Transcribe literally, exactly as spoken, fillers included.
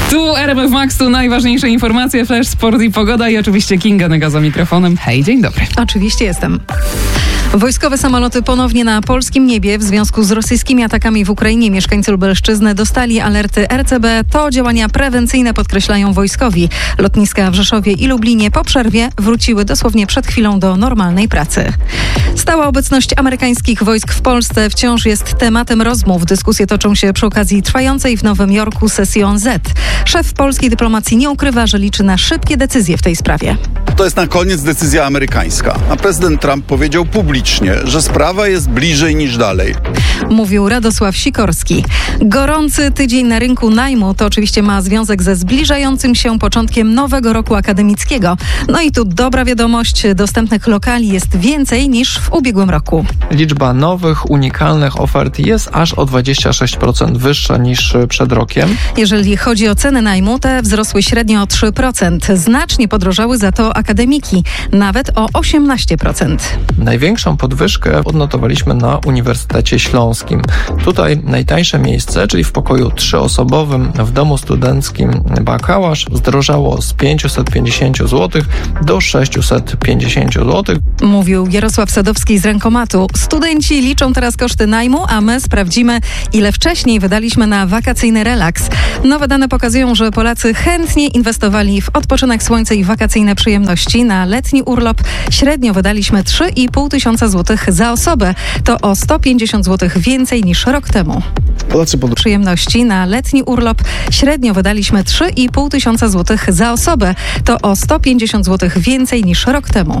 Tu R M F Max, tu najważniejsze informacje, flash, sport i pogoda i oczywiście Kinga Nyga za mikrofonem. Hej, dzień dobry. Oczywiście jestem. Wojskowe samoloty ponownie na polskim niebie w związku z rosyjskimi atakami w Ukrainie. Mieszkańcy Lubelszczyzny dostali alerty R C B. To działania prewencyjne, podkreślają wojskowi. Lotniska w Rzeszowie i Lublinie po przerwie wróciły dosłownie przed chwilą do normalnej pracy. Stała obecność amerykańskich wojsk w Polsce wciąż jest tematem rozmów. Dyskusje toczą się przy okazji trwającej w Nowym Jorku sesji O N Z. Szef polskiej dyplomacji nie ukrywa, że liczy na szybkie decyzje w tej sprawie. To jest na koniec decyzja amerykańska. A prezydent Trump powiedział publicznie, że sprawa jest bliżej niż dalej. Mówił Radosław Sikorski. Gorący tydzień na rynku najmu to oczywiście ma związek ze zbliżającym się początkiem nowego roku akademickiego. No i tu dobra wiadomość, dostępnych lokali jest więcej niż w ubiegłym roku. Liczba nowych, unikalnych ofert jest aż o dwadzieścia sześć procent wyższa niż przed rokiem. Jeżeli chodzi o ceny najmu, te wzrosły średnio o trzy procent. Znacznie podrożały za to akademiki, nawet o osiemnaście procent. Największą podwyżkę odnotowaliśmy na Uniwersytecie Śląskim. Tutaj najtańsze miejsce, czyli w pokoju trzyosobowym w domu studenckim Bakałasz, zdrożało z pięćset pięćdziesiąt złotych do sześćset pięćdziesiąt złotych. Mówił Jarosław Sadowski z Rękomatu. Studenci liczą teraz koszty najmu, a my sprawdzimy, ile wcześniej wydaliśmy na wakacyjny relaks. Nowe dane pokazują, że Polacy chętnie inwestowali w odpoczynek, słońce i wakacyjne przyjemności. Na letni urlop średnio wydaliśmy trzy i pół tysiąca złotych za osobę. To o sto pięćdziesiąt złotych więcej niż rok temu. Polacy pod... Przyjemności na letni urlop średnio wydaliśmy trzy i pół tysiąca złotych za osobę. To o sto pięćdziesiąt złotych więcej niż rok temu.